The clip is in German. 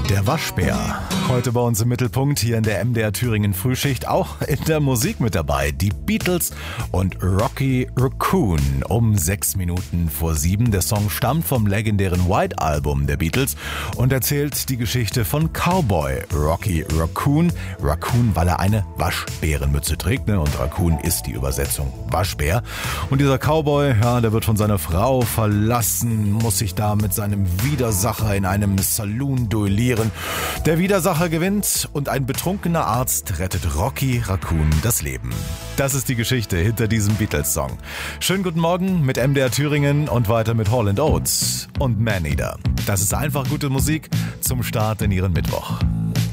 Der Waschbär. Heute bei uns im Mittelpunkt hier in der MDR Thüringen Frühschicht, auch in der Musik mit dabei. Die Beatles und Rocky Raccoon um 6 Minuten vor 7. Der Song stammt vom legendären White Album der Beatles und erzählt die Geschichte von Cowboy Rocky Raccoon. Raccoon, weil er eine Waschbärenmütze trägt, ne? Und Raccoon ist die Übersetzung Waschbär. Und dieser Cowboy, ja, der wird von seiner Frau verlassen, muss sich da mit seinem Widersacher in einem Saloon duellieren. Der Widersacher gewinnt und ein betrunkener Arzt rettet Rocky Raccoon das Leben. Das ist die Geschichte hinter diesem Beatles-Song. Schönen guten Morgen mit MDR Thüringen und weiter mit Hall & Oates und Maneater. Das ist einfach gute Musik zum Start in Ihren Mittwoch.